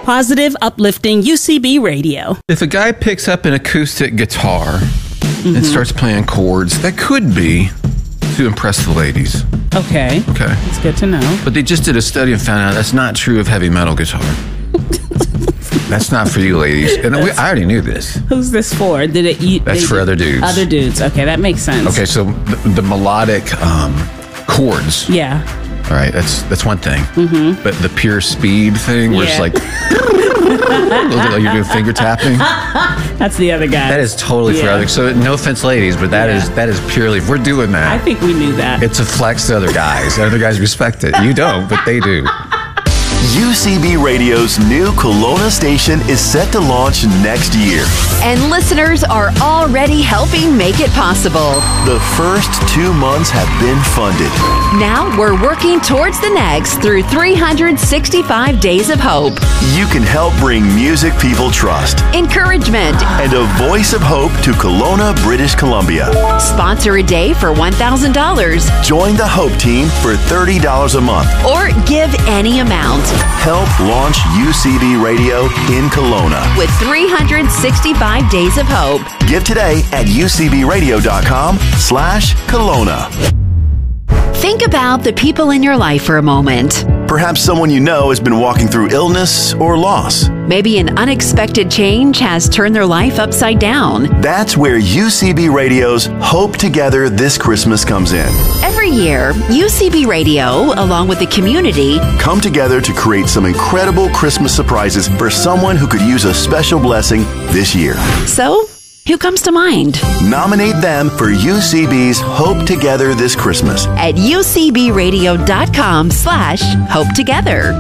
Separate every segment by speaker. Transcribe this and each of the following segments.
Speaker 1: positive, uplifting UCB radio.
Speaker 2: If a guy picks up an acoustic guitar and starts playing chords, that could be to impress the ladies.
Speaker 1: Okay.
Speaker 2: Okay.
Speaker 1: It's good to know.
Speaker 2: But they just did a study and found out that's not true of heavy metal guitar. That's not for you ladies. And I already knew this.
Speaker 1: Who's this for?
Speaker 2: That's for other dudes.
Speaker 1: Other dudes. Okay, that makes sense.
Speaker 2: Okay, so the melodic chords.
Speaker 1: Yeah.
Speaker 2: All right, that's one thing. But the pure speed thing, where it's like you're doing finger tapping.
Speaker 1: That's the other guy.
Speaker 2: That is totally for other. So no offense, ladies, but that is purely. If we're doing that,
Speaker 1: I think we knew that.
Speaker 2: It's a flex to other guys. Other guys respect it. You don't, but they do.
Speaker 3: UCB Radio's new Kelowna station is set to launch next year.
Speaker 4: And listeners are already helping make it possible.
Speaker 3: The first 2 months have been funded.
Speaker 4: Now we're working towards the next through 365 Days of Hope.
Speaker 3: You can help bring music people trust,
Speaker 4: encouragement,
Speaker 3: and a voice of hope to Kelowna, British Columbia.
Speaker 4: Sponsor a day for $1,000.
Speaker 3: Join the Hope team for $30 a month.
Speaker 4: Or give any amount.
Speaker 3: Help launch UCB Radio in Kelowna
Speaker 4: with 365 Days of Hope.
Speaker 3: Give today at ucbradio.com/Kelowna.
Speaker 4: Think about the people in your life for a moment.
Speaker 3: Perhaps someone you know has been walking through illness or loss.
Speaker 4: Maybe an unexpected change has turned their life upside down.
Speaker 3: That's where UCB Radio's Hope Together This Christmas comes in.
Speaker 4: Every year, UCB Radio, along with the community,
Speaker 3: come together to create some incredible Christmas surprises for someone who could use a special blessing this year.
Speaker 4: So, who comes to mind?
Speaker 3: Nominate them for UCB's Hope Together This Christmas
Speaker 4: at ucbradio.com/Hope Together.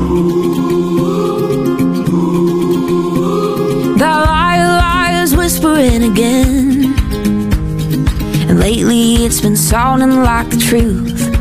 Speaker 5: The liars whispering again, and lately it's been sounding like the truth.